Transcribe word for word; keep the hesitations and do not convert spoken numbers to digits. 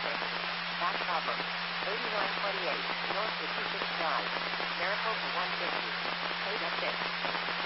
six. Back problem. eighty-nine twenty-eight, North fifty-six Drive. Maricopa one fifty. Eight F six.